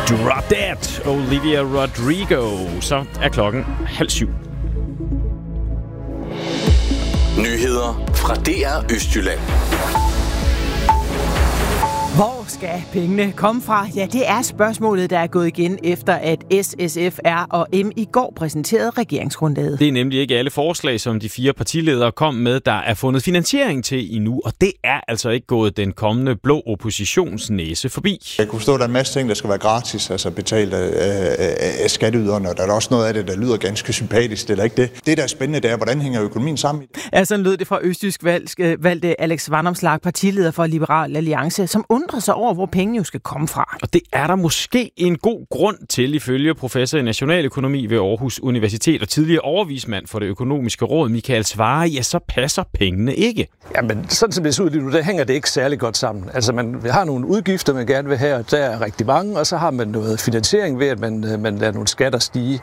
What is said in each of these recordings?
Drop Dead, Olivia Rodrigo. Så er klokken 6:30. Nyheder fra DR Østjylland. Hvor skal pengene komme fra? Ja, det er spørgsmålet, der er gået igen efter, at S, SF, R og M i går præsenterede regeringsgrundlaget. Det er nemlig ikke alle forslag, som de 4 partiledere kom med, der er fundet finansiering til endnu, og det er altså ikke gået den kommende blå oppositions næse forbi. Jeg kunne forstå, at der er en masse ting, der skal være gratis, altså betalt af skatteyderne, og der er også noget af det, der lyder ganske sympatisk, det er ikke det. Det, der er spændende, det er, hvordan hænger økonomien sammen? Ja, sådan lød det fra Østjysk valgte Alex Vanopslagh, partileder for Liberal Alliance, som undrer sig over, hvor pengene jo skal komme fra. Og det er der måske en god grund til, ifølge professor i nationaløkonomi ved Aarhus Universitet og tidligere overvismand for det økonomiske råd, Michael Svarer. Ja, så passer pengene ikke. Ja, men sådan som det ser ud lige nu, der hænger det ikke særlig godt sammen. Altså, man har nogle udgifter, man gerne vil have, og der er rigtig mange, og så har man noget finansiering ved, at man lader nogle skatter stige.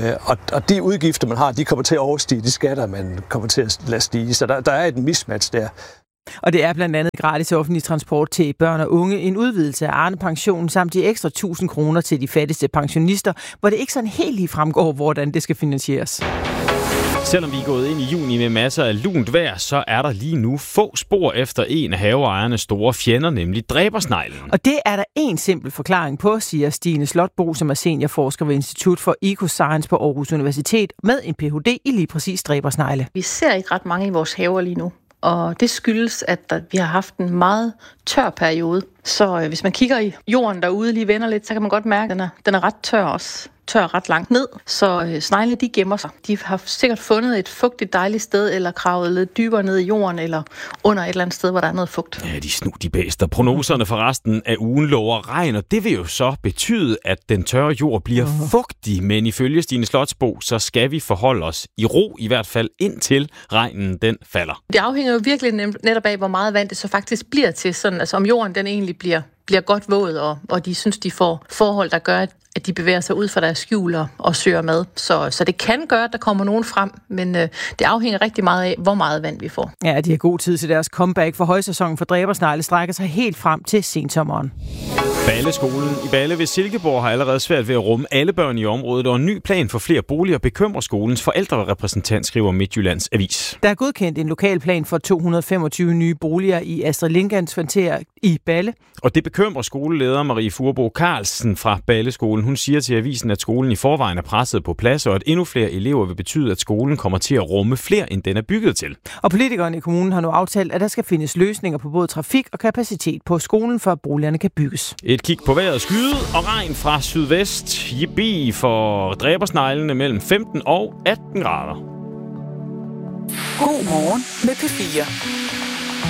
Og de udgifter, man har, de kommer til at overstige de skatter, man kommer til at lade stige. Så der er et mismatch der. Og det er blandt andet gratis offentlig transport til børn og unge, en udvidelse af Arne-pensionen samt de ekstra 1.000 kroner til de fattigste pensionister, hvor det ikke sådan helt lige fremgår, hvordan det skal finansieres. Selvom vi er gået ind i juni med masser af lunt vejr, så er der lige nu få spor efter en af haveejernes store fjender, nemlig dræbersneglen. Og det er der en simpel forklaring på, siger Stine Slotbo, som er seniorforsker ved Institut for Ecoscience på Aarhus Universitet, med en Ph.D. i lige præcis dræbersnegle. Vi ser ikke ret mange i vores haver lige nu. Og det skyldes, at vi har haft en meget tør periode. Så hvis man kigger i jorden derude, lige vender lidt, så kan man godt mærke, at den er ret tør også. Tør ret langt ned, så snegle de gemmer sig. De har sikkert fundet et fugtigt dejligt sted, eller kravet lidt dybere ned i jorden, eller under et eller andet sted, hvor der er noget fugt. Ja, de snudige bæster. Prognoserne for resten af ugen lover regn, og det vil jo så betyde, at den tørre jord bliver fugtig. Men ifølge Stine Slotsbo, så skal vi forholde os i ro, i hvert fald indtil regnen den falder. Det afhænger jo virkelig netop af, hvor meget vand det så faktisk bliver til, sådan, altså om jorden den egentlig bliver godt våd, og de synes, de får forhold, der gør, at de bevæger sig ud fra deres skjul og søger mad. Så det kan gøre, at der kommer nogen frem, men det afhænger rigtig meget af, hvor meget vand vi får. Ja, de har god tid til deres comeback, for højsæsonen for dræbersnegle strækker sig helt frem til sensommeren. Balleskolen i Balle ved Silkeborg har allerede svært ved at rumme alle børn i området, og en ny plan for flere boliger bekymrer skolens forældrerepræsentant, skriver Midtjyllands Avis. Der er godkendt en lokalplan for 225 nye boliger i Astrid Lindgrens kvarter i Balle. Og det bekymrer skoleleder Marie Furbo Carlsen fra Balleskolen. Hun siger til avisen, at skolen i forvejen er presset på plads, og at endnu flere elever vil betyde, at skolen kommer til at rumme flere, end den er bygget til. Og politikerne i kommunen har nu aftalt, at der skal findes løsninger på både trafik og kapacitet på skolen, for at boligerne kan bygges. Et kig på vejret: skyde og regn fra sydvest. Yippie for dræbersneglene mellem 15 og 18 grader. God morgen med P4.